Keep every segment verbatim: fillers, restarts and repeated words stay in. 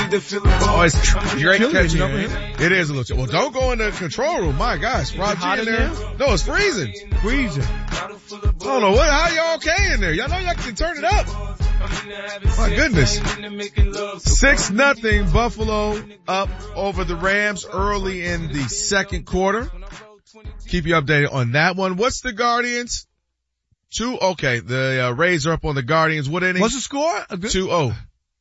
Oh, it's Drake catching up with him? It is a little chill. Well, don't go in the control room. My gosh. Rob G in there. No, it's freezing. Freezing. I don't know what, how y'all okay in there? Y'all know y'all can turn it up. My goodness. Six nothing Buffalo up over the Rams early in the second quarter. Keep you updated on that one. What's the Guardians? Two, okay. The uh, Rays are up on the Guardians. What inning? What's the score? Two oh.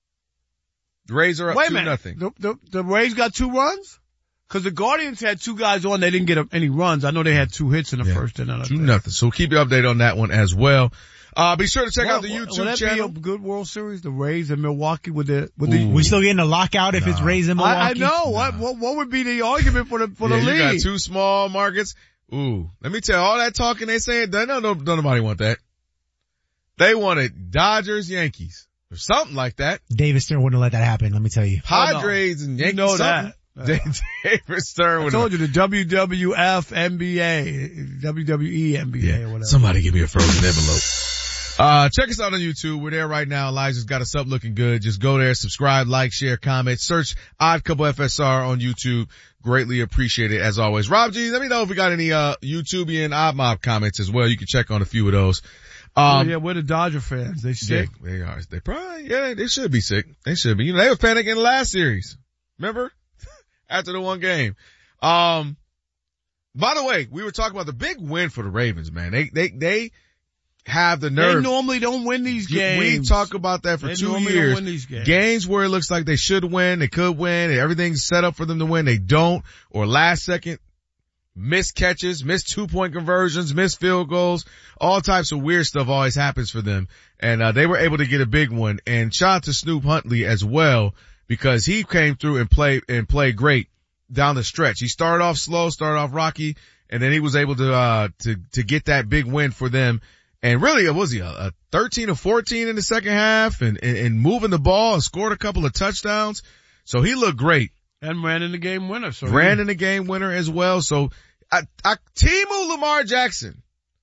The Rays are up Wait a two minute. nothing. The, the, the Rays got two runs? Cause the Guardians had two guys on. They didn't get any runs. I know they had two hits in the yeah. first inning. Two nothing. So we'll keep you updated on that one as well. Uh, be sure to check well, out the YouTube will that channel. Be a good World Series, the Rays and Milwaukee with the, with the. We still getting a lockout if nah. it's Rays and Milwaukee? I, I know. Nah. What, what, what would be the argument for the, for yeah, the league? You got two small markets. Ooh, let me tell you, all that talking they saying, no, no, no, nobody want that. They wanted Dodgers, Yankees, or something like that. David Stern wouldn't let that happen, let me tell you. Padres oh, no. and Yankees. You know something. that. David Stern would I told you the W W F, N B A, W W E, N B A, yeah. or whatever. Somebody give me a frozen envelope. Uh, check us out on YouTube. We're there right now. Elijah's got us up looking good. Just go there, subscribe, like, share, comment, search Odd Couple F S R on YouTube. Greatly appreciate it as always. Rob G, let me know if we got any, uh, YouTubian Odd Mob comments as well. You can check on a few of those. Um, oh, yeah, we're the Dodger fans. They sick. Yeah, they are. They probably, yeah, they should be sick. They should be. You know, they were panicking in the last series. Remember? After the one game. Um, by the way, we were talking about the big win for the Ravens, man. They, they, they have the nerve. They normally don't win these games. We talk about that for they two normally years. Don't win these games. Games where it looks like they should win, they could win, and everything's set up for them to win. They don't, or last second missed catches, missed two point conversions, missed field goals, all types of weird stuff always happens for them. And, uh, they were able to get a big one. And shout out to Snoop Huntley as well, because he came through and played, and played great down the stretch. He started off slow, started off rocky, and then he was able to, uh, to, to get that big win for them. And really, it was he a, a thirteen or fourteen in the second half and, and, and moving the ball and scored a couple of touchdowns. So he looked great. And ran in the game winner. So ran he, in the game winner as well. So I, I, Timu Lamar Jackson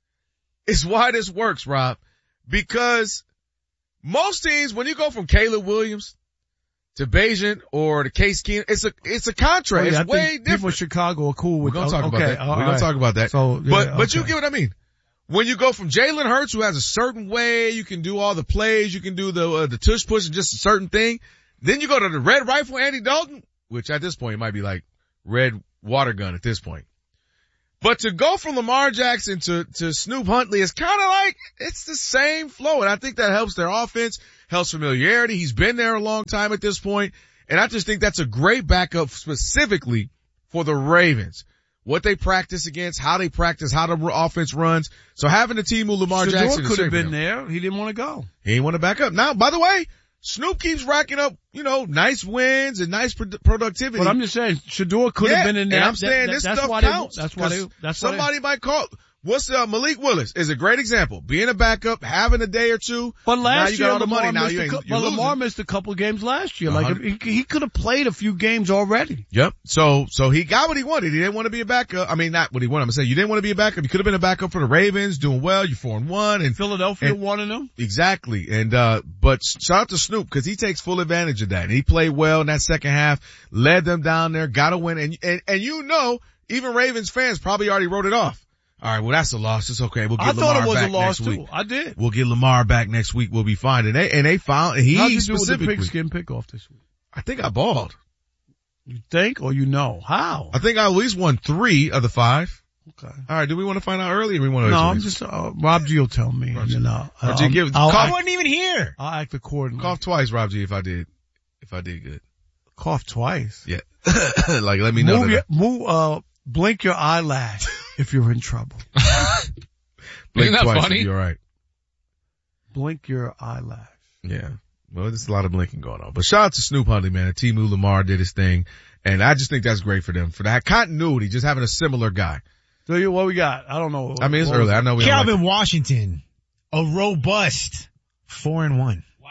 is why this works, Rob, because most teams, when you go from Caleb Williams to Bayesian or to Case Keenum, it's a, it's a contract. Oh, yeah, it's I way think different. People in Chicago are cool with We're going to talk okay, about that. We're going right. to talk about that. So, yeah, but, but okay. you get what I mean. When you go from Jalen Hurts, who has a certain way, you can do all the plays, you can do the, uh, the tush push and just a certain thing. Then you go to the red rifle Andy Dalton, which at this point might be like red water gun at this point. But to go from Lamar Jackson to, to Snoop Huntley is kind of like, it's the same flow. And I think that helps their offense, helps familiarity. He's been there a long time at this point. And I just think that's a great backup specifically for the Ravens. What they practice against, how they practice, how the offense runs. So having the team with Lamar Shador Jackson could have been there. He didn't want to go. He didn't want to back up. Now, by the way, Snoop keeps racking up, you know, nice wins and nice pro- productivity. But I'm just saying, Shador could yeah, have been in there. And I'm saying that, this that, stuff why counts. They, that's why they, that's why somebody they, might call. What's uh, Malik Willis is a great example. Being a backup, having a day or two. But last now you year, got all the Lamar, money. Now missed, you a, ain't, cu- you're but Lamar losing. missed a couple games last year. Like he, he could have played a few games already. Yep. So, so he got what he wanted. He didn't want to be a backup. I mean, not what he wanted. I'm saying you didn't want to be a backup. You could have been a backup for the Ravens, doing well. You're four and one, and Philadelphia and, wanted him. Exactly. And uh, but shout out to Snoop because he takes full advantage of that. And he played well in that second half, led them down there, got a win. And and and you know, even Ravens fans probably already wrote it off. All right, well that's a loss. It's okay. We'll get I Lamar thought it was back a loss next too. week. I did. We'll get Lamar back next week. We'll be fine. And they and they found he How'd you do with the specifically. pigskin pickoff this week? I think I balled. You think or you know how? I think I at least won three of the five. Okay. All right. Do we want to find out early? Or we want to? No, I'm just uh, Rob G will tell me. Rob G. You know, Rob G, give, I'll, I I'll, wasn't even here. I'll act accordingly. Cough twice, Rob G. If I did, if I did good. Cough twice. Yeah. Like let me know. Move, that your, I, move uh, blink your eyelash if you're in trouble. blink Isn't that twice. funny? You're all right. Blink your eyelash. Yeah. Well, there's a lot of blinking going on. But shout out to Snoop Huntley, man. Timu Lamar did his thing. And I just think that's great for them. For that continuity, just having a similar guy. So you, what we got? I don't know. I mean, it's what early. I know we Calvin don't like Washington, a robust four and one. Wow.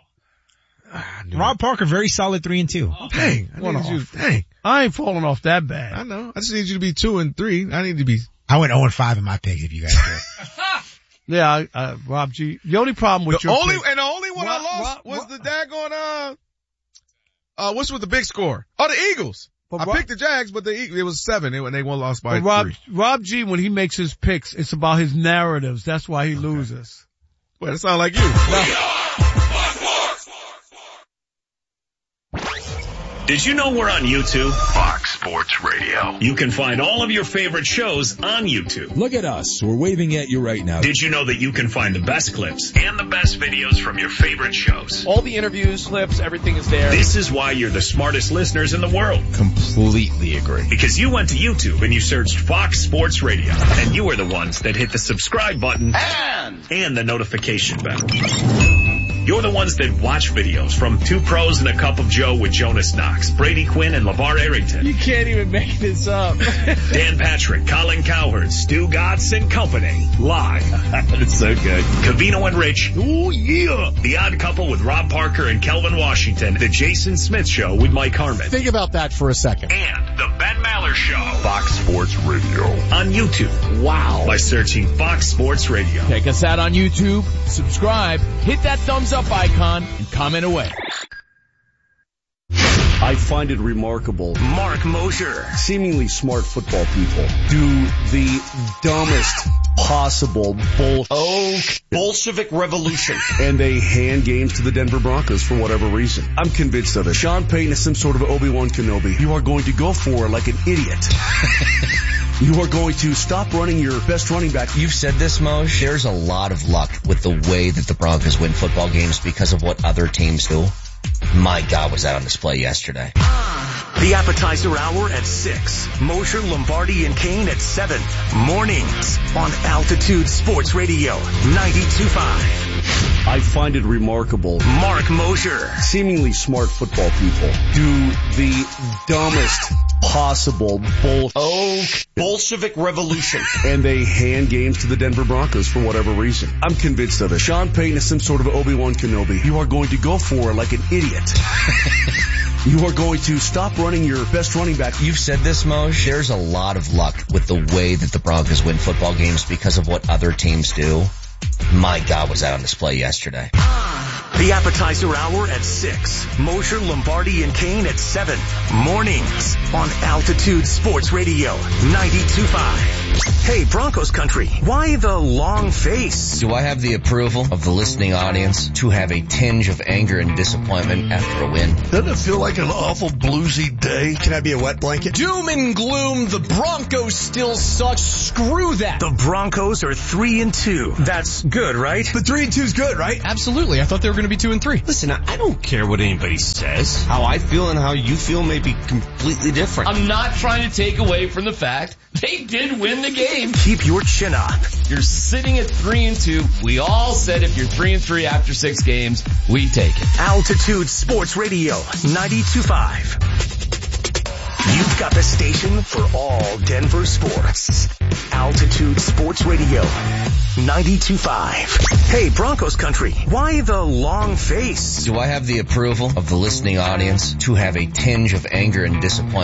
ah, I knew Rob it. Parker, very solid three and two. Oh, Dang. I One needed you, off. dang. I ain't falling off that bad. I know. I just need you to be two and three. I need to be. I went zero and five in my picks. If you guys care. Yeah, I, I, Rob G. The only problem with The your only, pick, and the only one Rob- I lost Rob- was Rob- the daggone, uh, Uh, what's with the big score? Oh, the Eagles. But I Rob, picked the Jags, but the Eagles, it was seven, and they won lost by but Rob, three. Rob G, when he makes his picks, it's about his narratives. That's why he okay. loses. Well, that sounds like you. No. Did you know we're on YouTube? Fox Sports Radio. You can find all of your favorite shows on YouTube. Look at us. We're waving at you right now. Did you know that you can find the best clips and the best videos from your favorite shows? All the interviews, clips, everything is there. This is why you're the smartest listeners in the world. Completely agree. Because you went to YouTube and you searched Fox Sports Radio. And you were the ones that hit the subscribe button and, and the notification bell. You're the ones that watch videos from Two Pros and a Cup of Joe with Jonas Knox, Brady Quinn, and LeVar Arrington. You can't even make this up. Dan Patrick, Colin Cowherd, Stu Gatz, and company. Live. That's so good. Covino and Rich. Oh, yeah. The Odd Couple with Rob Parker and Kelvin Washington. The Jason Smith Show with Mike Harmon. Think about that for a second. And the Ben Maller Show. Fox Sports Radio. On YouTube. Wow. By searching Fox Sports Radio. Check us out on YouTube. Subscribe. Hit that thumbs up icon and comment away. I find it remarkable. Mark Mosher. Seemingly smart football people do the dumbest possible bull oh, Bolshevik revolution. And they hand games to the Denver Broncos for whatever reason. I'm convinced of it. Sean Payton is some sort of Obi-Wan Kenobi. You are going to go for it like an idiot. You are going to stop running your best running back. You've said this, Moj. There's a lot of luck with the way that the Broncos win football games because of what other teams do. My God, was that on display yesterday. The appetizer hour at six. Mosher, Lombardi, and Kane at seven. Mornings on Altitude Sports Radio ninety-two point five. I find it remarkable. Mark Mosher. Seemingly smart football people do the dumbest possible bull oh, Bolshevik revolution. And they hand games to the Denver Broncos for whatever reason. I'm convinced of it. Sean Payton is some sort of Obi-Wan Kenobi. You are going to go for it like an idiot. You are going to stop running your best running back. You've said this, Moj. There's a lot of luck with the way that the Broncos win football games because of what other teams do. My God, was that on display yesterday. The appetizer hour at six. Mosher, Lombardi, and Kane at seven. Mornings on Altitude Sports Radio ninety-two point five. Hey, Broncos country, why the long face? Do I have the approval of the listening audience to have a tinge of anger and disappointment after a win? Doesn't it feel like an awful bluesy day? Can I be a wet blanket? Doom and gloom, the Broncos still suck. Screw that. The Broncos are three and two. That's good, right? But three and two's good, right? Absolutely. I thought they were going to be two and three. Listen, I don't care what anybody says. How I feel and how you feel may be completely different. I'm not trying to take away from the fact they did win the game. Keep your chin up. You're sitting at three and two. We all said if you're three and three after six games, we take it. Altitude Sports Radio ninety-two point five. You've got the station for all Denver sports. Altitude Sports Radio ninety-two point five. Hey, Broncos country, why the long face? Do I have the approval of the listening audience to have a tinge of anger and disappointment